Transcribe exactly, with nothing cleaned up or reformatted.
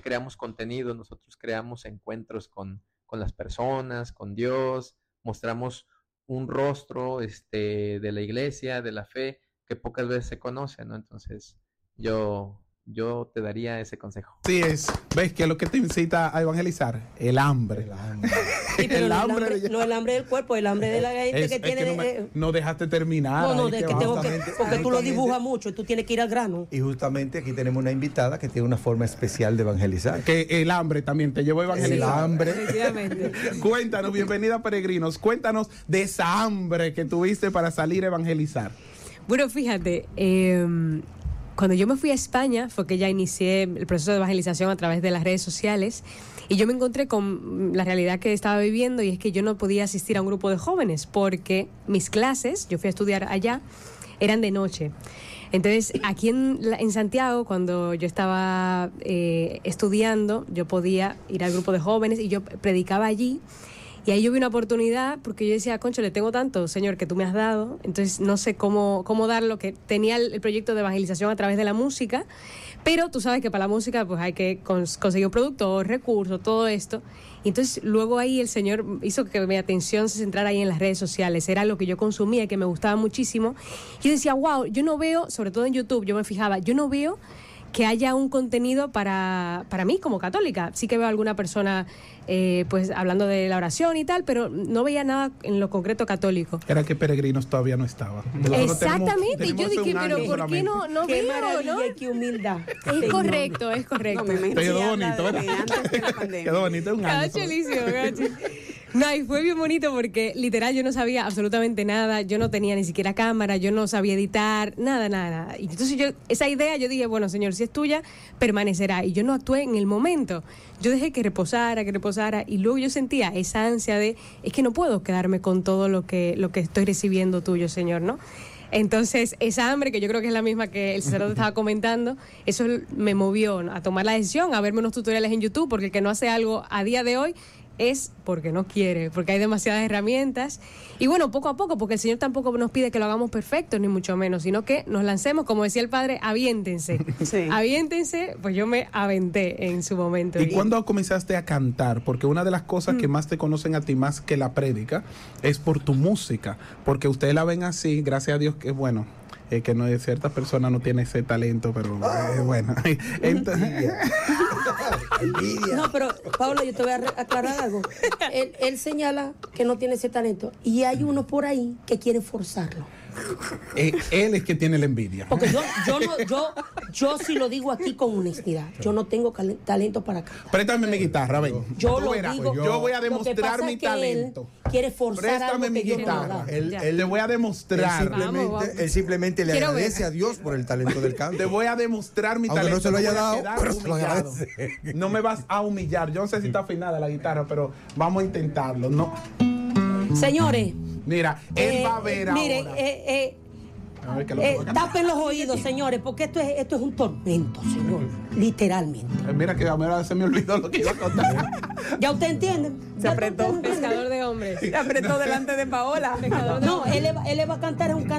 creamos contenido, nosotros creamos encuentros con, con las personas, con Dios, mostramos un rostro este, de la iglesia, de la fe, que pocas veces se conoce, ¿no? Entonces, yo, yo te daría ese consejo. Sí es. ¿Ves que es lo que te incita a evangelizar? El hambre. El hambre. Sí, pero el no, el hambre hambre, de- no el hambre del cuerpo, el hambre de la gente Es- que es tiene. que no, me- eh, no dejaste terminar. no, no, ahí de que que va. tengo que. justamente- Porque tú lo justamente- dibujas mucho y tú tienes que ir al grano. Y justamente aquí tenemos una invitada que tiene una forma especial de evangelizar. Que el hambre también te llevó a El evangelizar. hambre. Efectivamente. Cuéntanos, bienvenida Peregrinos, cuéntanos de esa hambre que tuviste para salir a evangelizar. Bueno, fíjate, eh, cuando yo me fui a España fue que ya inicié el proceso de evangelización a través de las redes sociales y yo me encontré con la realidad que estaba viviendo y es que yo no podía asistir a un grupo de jóvenes porque mis clases, yo fui a estudiar allá, eran de noche. Entonces, aquí en, la- en Santiago, cuando yo estaba eh, estudiando, yo podía ir al grupo de jóvenes y yo predicaba allí. Y ahí yo vi una oportunidad porque yo decía, concho, le tengo tanto, Señor, que tú me has dado. Entonces no sé cómo, cómo darlo, que tenía el, el proyecto de evangelización a través de la música, pero tú sabes que para la música pues hay que cons- conseguir un productor, recursos, todo esto. Y entonces luego ahí el Señor hizo que mi atención se centrara ahí en las redes sociales. Era lo que yo consumía y que me gustaba muchísimo. Y yo decía, wow, yo no veo, sobre todo en YouTube, yo me fijaba, yo no veo que haya un contenido para, para mí como católica. Sí que veo a alguna persona eh, pues hablando de la oración y tal, pero no veía nada en lo concreto católico. Era que Peregrinos todavía no estaba. Nosotros Exactamente, tenemos- y yo tenemos dije, un pero año ¿por qué solamente. no, no Qué veo, maravilla no? y qué humildad. Es correcto, es correcto. No, me imagino Quedó que ya bonito, habla de ¿verdad? antes de la pandemia. Quedó bonito, un año. Gacho, Licio, gacho. No, y fue bien bonito porque literal yo no sabía absolutamente nada, yo no tenía ni siquiera cámara, yo no sabía editar, nada, nada, nada. Y entonces yo, esa idea yo dije, bueno, Señor, si es tuya, permanecerá. Y yo no actué en el momento. Yo dejé que reposara, que reposara, y luego yo sentía esa ansia de, es que no puedo quedarme con todo lo que, lo que estoy recibiendo tuyo, Señor, ¿no? Entonces, esa hambre, que yo creo que es la misma que el sacerdote estaba comentando, eso me movió, ¿no?, a tomar la decisión, a verme unos tutoriales en YouTube, porque el que no hace algo a día de hoy es porque no quiere, porque hay demasiadas herramientas. Y bueno, poco a poco, porque el Señor tampoco nos pide que lo hagamos perfecto, ni mucho menos, sino que nos lancemos, como decía el Padre, aviéntense. Sí. Aviéntense, pues yo me aventé en su momento. ¿Y cuándo comenzaste a cantar? Porque una de las cosas que más te conocen a ti, más que la prédica, es por tu música. Porque ustedes la ven así, gracias a Dios que, bueno, eh, que no de ciertas personas no tiene ese talento, pero eh, bueno. Entonces, Envidia. No, pero Pablo, yo te voy a re- aclarar algo. Él, él señala que no tiene ese talento y hay uno por ahí que quiere forzarlo. eh, él es que tiene la envidia. Porque yo, yo no, yo, yo sí lo digo aquí con honestidad. Yo no tengo calen- talento para cantar. Préstame mi guitarra, ven. Yo Tú lo verás, digo. pues yo voy a Lo que demostrar pasa mi es que él talento. quiere forzar Préstame algo mi que yo no guitarra. hago. Él, Ya. él- Te voy a él demostrar. simplemente, Vamos, vamos. él simplemente le Quiero agradece ver. a Dios por el talento del canto. Te voy a demostrar mi Aunque talento. no se lo haya voy a dado, quedar pero se lo humillado. agradece. No me vas a humillar. Yo no sé si está afinada la guitarra, pero vamos a intentarlo. No. Señores, Mira, él eh, va a ver miren, ahora. eh, eh, A ver qué lo eh, que va a cantar. tapen los oídos, señores, porque esto es, esto es un tormento, señor. Literalmente. Eh, Mira que a mí ahora se me olvidó lo que iba a contar. ¿Ya usted entiende? Se ¿Ya apretó. usted entiende? Pescador de hombres. Se apretó delante de Paola. Pescador de No, él le va, él le va a cantar un canto